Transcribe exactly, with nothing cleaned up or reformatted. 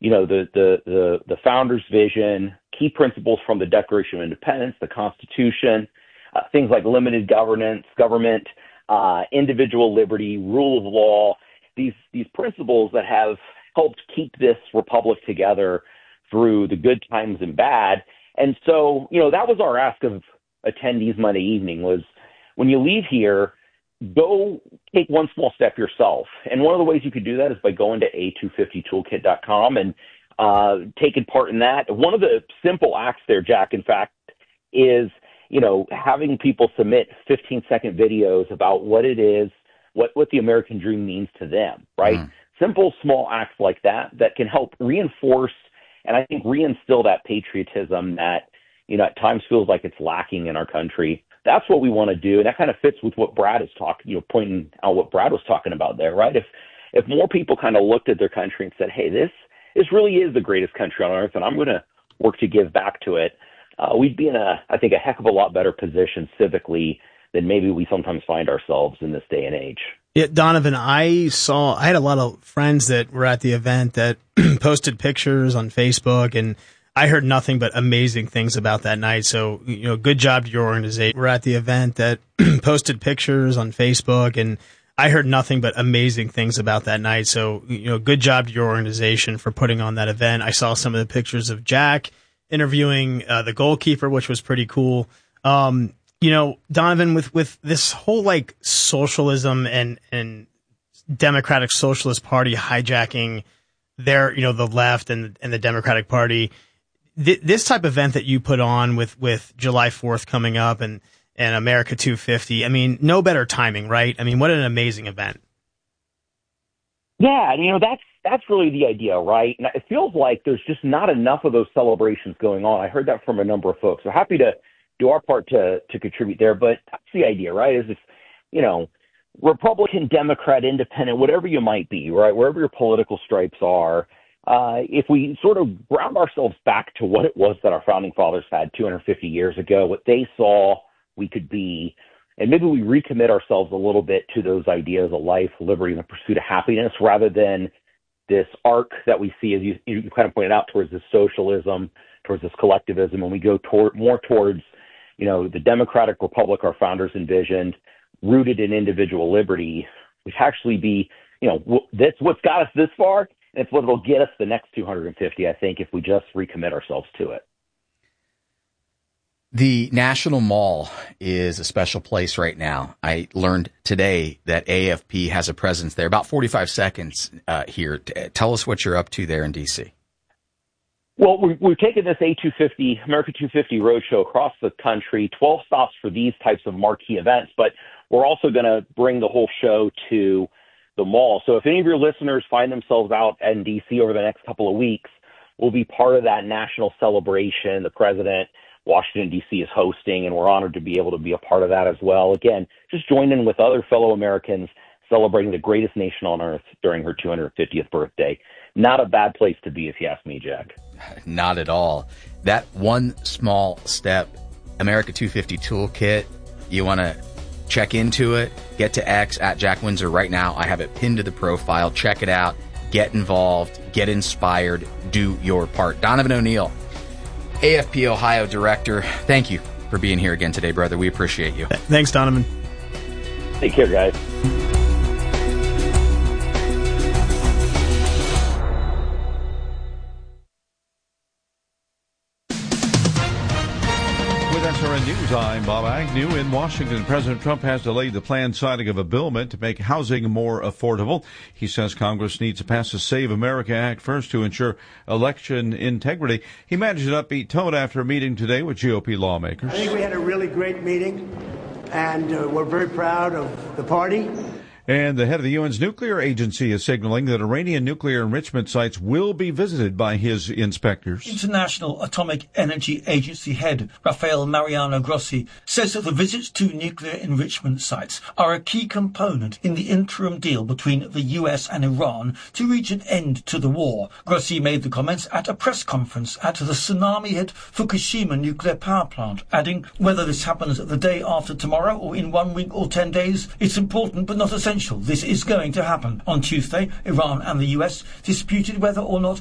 you know, the, the, the, the founders' vision, key principles from the Declaration of Independence, the Constitution, uh, things like limited governance, government, uh, individual liberty, rule of law, these, these principles that have helped keep this republic together through the good times and bad. And so, you know, that was our ask of attendees Monday evening was, when you leave here, go take one small step yourself. And one of the ways you could do that is by going to A two fifty toolkit dot com and uh, taking part in that. One of the simple acts there, Jack, in fact, is, you know, having people submit fifteen second videos about what it is, what, what the American dream means to them, right? Mm. Simple, small acts like that that can help reinforce and I think reinstill that patriotism that, you know, at times feels like it's lacking in our country. That's what we want to do. And that kind of fits with what Brad is talking, you know, pointing out what Brad was talking about there, right? If, if more people kind of looked at their country and said, hey, this, this really is the greatest country on earth, and I'm going to work to give back to it, uh, we'd be in a, I think, a heck of a lot better position civically than maybe we sometimes find ourselves in this day and age. Yeah, Donovan, I saw, I had a lot of friends that were at the event that posted pictures on Facebook, and I heard nothing but amazing things about that night. So, you know, good job to your organization. We're at the event that posted pictures on Facebook, and I heard nothing but amazing things about that night. So, you know, good job to your organization for putting on that event. I saw some of the pictures of Jack interviewing uh, the goalkeeper, which was pretty cool. Um, you know, Donovan, with, with this whole like socialism and, and Democratic Socialist Party hijacking their, you know, the left and, and the Democratic Party, this type of event that you put on with, with July fourth coming up and, and America two fifty, I mean, no better timing, right? I mean, what an amazing event. Yeah, and you know, that's that's really the idea, right? And it feels like there's just not enough of those celebrations going on. I heard that from a number of folks. So happy to do our part to to contribute there, but that's the idea, right? Is if, you know, Republican, Democrat, Independent, whatever you might be, right, wherever your political stripes are, Uh, if we sort of ground ourselves back to what it was that our founding fathers had two hundred fifty years ago, what they saw we could be, and maybe we recommit ourselves a little bit to those ideas of life, liberty, and the pursuit of happiness, rather than this arc that we see, as you, you kind of pointed out, towards this socialism, towards this collectivism, and we go toward, more towards, you know, the democratic republic our founders envisioned, rooted in individual liberty, which actually be, you know, that's what's got us this far. And it's what will get us the next two hundred fifty, I think, if we just recommit ourselves to it. The National Mall is a special place right now. I learned today that A F P has a presence there. About forty-five seconds uh, here. Tell us what you're up to there in D C. Well, we're, we're taking this A two fifty, America two fifty roadshow across the country, twelve stops for these types of marquee events, but we're also going to bring the whole show to the mall. So if any of your listeners find themselves out in D C over the next couple of weeks, we'll be part of that national celebration. The president, Washington, D C is hosting, and we're honored to be able to be a part of that as well. Again, just join in with other fellow Americans celebrating the greatest nation on earth during her two hundred fiftieth birthday. Not a bad place to be, if you ask me, Jack. Not at all. That one small step, America two fifty Toolkit, you want to check into it, get to X at Jack Windsor right now. I have it pinned to the profile. Check it out. Get involved. Get inspired. Do your part. Donovan O'Neill, A F P Ohio Director, thank you for being here again today, brother. We appreciate you. Thanks, Donovan. Take care, guys. S R N News, I'm Bob Agnew. In Washington, President Trump has delayed the planned signing of a bill meant to make housing more affordable. He says Congress needs to pass the Save America Act first to ensure election integrity. He managed an upbeat tone after a meeting today with G O P lawmakers. I think we had a really great meeting, and uh, we're very proud of the party. And the head of the U N's nuclear agency is signaling that Iranian nuclear enrichment sites will be visited by his inspectors. International Atomic Energy Agency head Rafael Mariano Grossi says that the visits to nuclear enrichment sites are a key component in the interim deal between the U S and Iran to reach an end to the war. Grossi made the comments at a press conference at the tsunami-hit Fukushima nuclear power plant, adding, whether this happens the day after tomorrow or in one week or ten days, it's important but not essential. This is going to happen. On Tuesday, Iran and the U S disputed whether or not